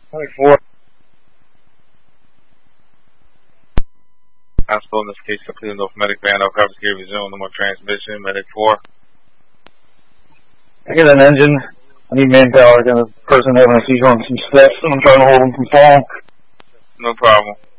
24. Hospital investigation completed. North Medic Van Coverage Gear resume. No more transmission. Medic 4. I get an engine. I need manpower. I got a person having a seizure on some steps, and I'm trying to hold him from falling. No problem.